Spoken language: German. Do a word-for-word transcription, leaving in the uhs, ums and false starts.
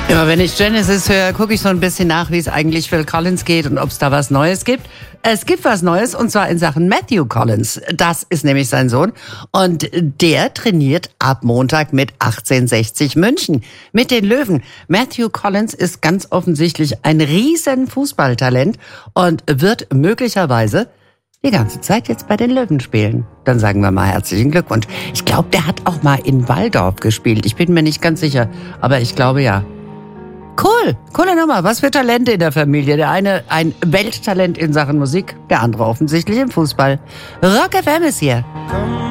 Immer wenn ich Genesis höre, gucke ich so ein bisschen nach, wie es eigentlich Phil Collins geht und ob es da was Neues gibt. Es gibt was Neues, und zwar in Sachen Matthew Collins. Das ist nämlich sein Sohn. Und der trainiert ab Montag mit achtzehnhundertsechzig München, mit den Löwen. Matthew Collins ist ganz offensichtlich ein riesen Fußballtalent und wird möglicherweise die ganze Zeit jetzt bei den Löwen spielen. Dann sagen wir mal herzlichen Glückwunsch. Ich glaube, der hat auch mal in Walldorf gespielt. Ich bin mir nicht ganz sicher, aber ich glaube ja. Cool, coole Nummer. Was für Talente in der Familie. Der eine ein Welttalent in Sachen Musik, der andere offensichtlich im Fußball. Rock F M ist hier.